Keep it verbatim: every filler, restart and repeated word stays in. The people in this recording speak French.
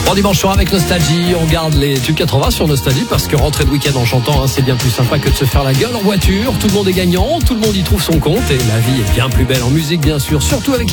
Bon dimanche soir avec Nostalgie, on garde les tubes quatre-vingts sur Nostalgie parce que rentrer le week-end en chantant, hein, c'est bien plus sympa que de se faire la gueule en voiture. Tout le monde est gagnant, tout le monde y trouve son compte et la vie est bien plus belle en musique bien sûr, surtout avec la